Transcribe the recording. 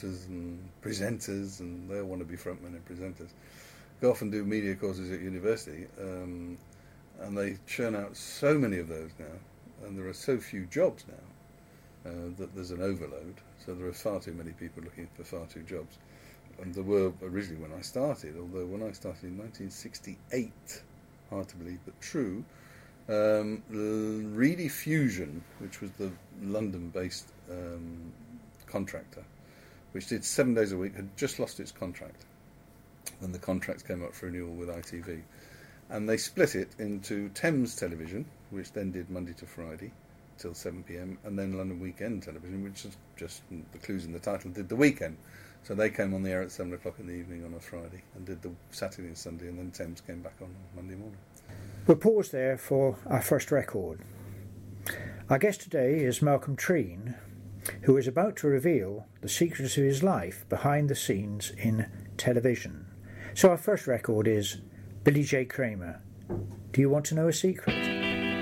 directors and presenters, and they all want to be frontmen and presenters. Go off and do media courses at university, and they churn out so many of those now, and there are so few jobs now that there's an overload. So there are far too many people looking for far too jobs. And there were originally when I started, although when I started in 1968, hard to believe but true, Reedy Fusion, which was the London-based contractor, which did 7 days a week, had just lost its contract when the contract came up for renewal with ITV. And they split it into Thames Television, which then did Monday to Friday till 7 p.m, and then London Weekend Television, which is just the clues in the title, did the weekend. So they came on the air at 7 o'clock in the evening on a Friday and did the Saturday and Sunday, and then Thames came back on Monday morning. We'll pause there for our first record. Our guest today is Malcolm Treen, who is about to reveal the secrets of his life behind the scenes in television. So our first record is Billy J. Kramer. Do you want to know a secret?